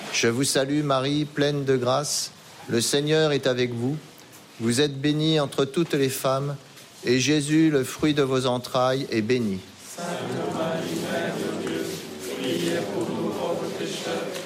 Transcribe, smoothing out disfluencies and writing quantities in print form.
Je vous salue Marie, pleine de grâce, le Seigneur est avec vous. Vous êtes bénie entre toutes les femmes, et Jésus, le fruit de vos entrailles, est béni. Sainte Marie, Mère de Dieu, priez pour nous pauvres pécheurs,